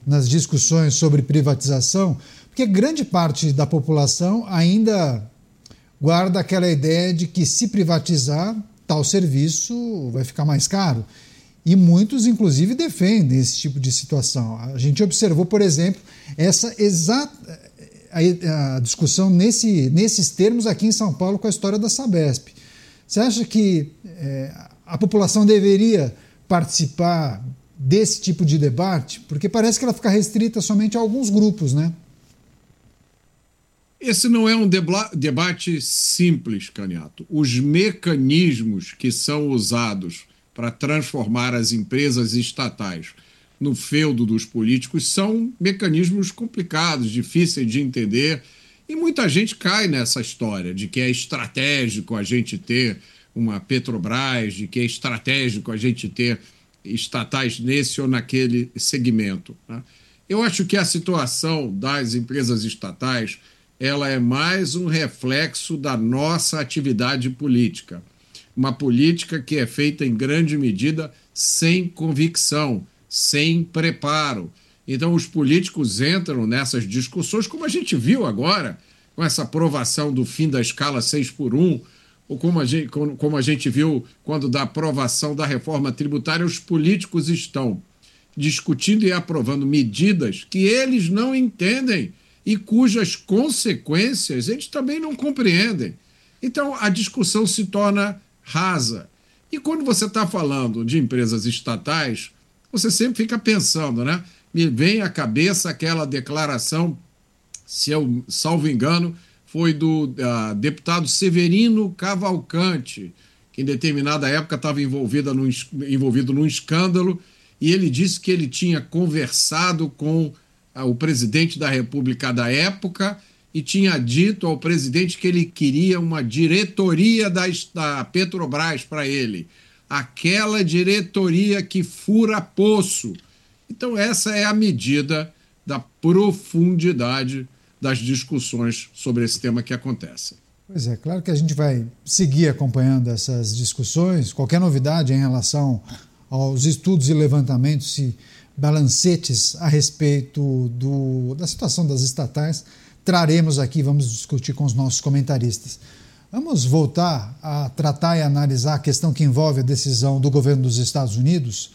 nas discussões sobre privatização, porque grande parte da população ainda guarda aquela ideia de que se privatizar, tal serviço vai ficar mais caro. E muitos, inclusive, defendem esse tipo de situação. A gente observou, por exemplo, essa exata a discussão nesses termos aqui em São Paulo com a história da Sabesp. Você acha que a população deveria participar desse tipo de debate? Porque parece que ela fica restrita somente a alguns grupos, né? Esse não é um debate simples, Caniato. Os mecanismos que são usados para transformar as empresas estatais no feudo dos políticos são mecanismos complicados, difíceis de entender, e muita gente cai nessa história de que é estratégico a gente ter uma Petrobras, de que é estratégico a gente ter estatais nesse ou naquele segmento, né? Eu acho que a situação das empresas estatais ela é mais um reflexo da nossa atividade política. Uma política que é feita em grande medida sem convicção, sem preparo. Então os políticos entram nessas discussões, como a gente viu agora, com essa aprovação do fim da escala 6x1, ou como a gente viu quando da aprovação da reforma tributária, os políticos estão discutindo e aprovando medidas que eles não entendem e cujas consequências eles também não compreendem. Então, a discussão se torna rasa. E quando você está falando de empresas estatais, você sempre fica pensando, né? Me vem à cabeça aquela declaração, se eu salvo engano, foi do deputado Severino Cavalcante, que em determinada época estava envolvido num escândalo, e ele disse que ele tinha conversado com o presidente da República da época e tinha dito ao presidente que ele queria uma diretoria da Petrobras para ele. Aquela diretoria que fura poço. Então essa é a medida da profundidade das discussões sobre esse tema que acontecem. Pois é, claro que a gente vai seguir acompanhando essas discussões. Qualquer novidade em relação aos estudos e levantamentos e balancetes a respeito da situação das estatais, traremos aqui, vamos discutir com os nossos comentaristas. Vamos voltar a tratar e analisar a questão que envolve a decisão do governo dos Estados Unidos.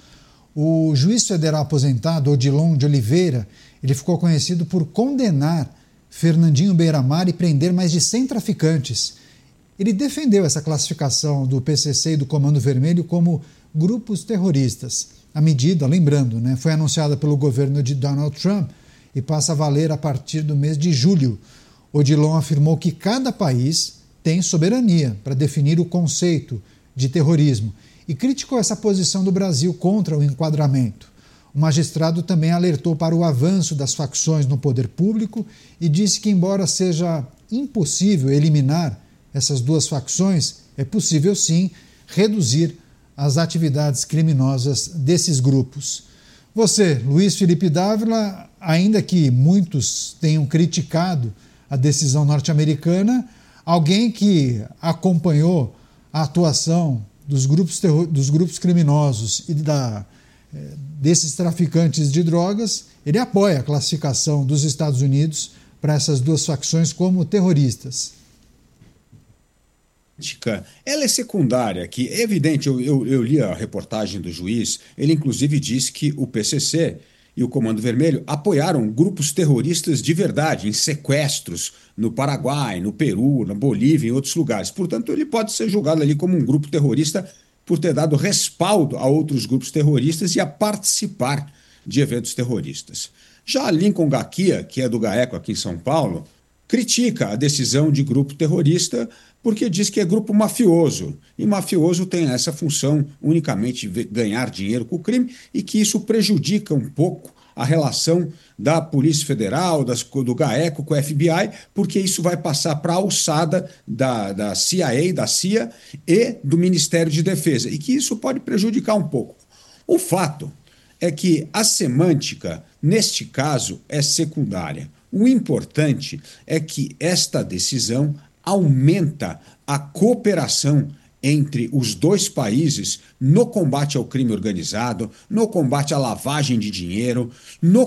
O juiz federal aposentado, Odilon de Oliveira, ele ficou conhecido por condenar Fernandinho Beiramar e prender mais de 100 traficantes. Ele defendeu essa classificação do PCC e do Comando Vermelho como grupos terroristas. A medida, lembrando, foi anunciada pelo governo de Donald Trump e passa a valer a partir do mês de julho. Odilon afirmou que cada país tem soberania para definir o conceito de terrorismo e criticou essa posição do Brasil contra o enquadramento. O magistrado também alertou para o avanço das facções no poder público e disse que, embora seja impossível eliminar essas duas facções, é possível sim reduzir as atividades criminosas desses grupos. Você, Luiz Felipe Dávila, ainda que muitos tenham criticado a decisão norte-americana, alguém que acompanhou a atuação dos grupos criminosos e desses traficantes de drogas, ele apoia a classificação dos Estados Unidos para essas duas facções como terroristas. Ela é secundária, que é evidente, eu li a reportagem do juiz, ele inclusive disse que o PCC e o Comando Vermelho apoiaram grupos terroristas de verdade, em sequestros no Paraguai, no Peru, na Bolívia e em outros lugares. Portanto, ele pode ser julgado ali como um grupo terrorista por ter dado respaldo a outros grupos terroristas e a participar de eventos terroristas. Já Lincoln Gaquia, que é do GAECO aqui em São Paulo, critica a decisão de grupo terrorista porque diz que é grupo mafioso. E mafioso tem essa função unicamente de ganhar dinheiro com o crime e que isso prejudica um pouco a relação da Polícia Federal, do GAECO com o FBI, porque isso vai passar para a alçada da CIA, da CIA e do Ministério de Defesa, e que isso pode prejudicar um pouco. O fato é que a semântica, neste caso, é secundária. O importante é que esta decisão aumenta a cooperação entre os dois países no combate ao crime organizado, no combate à lavagem de dinheiro, no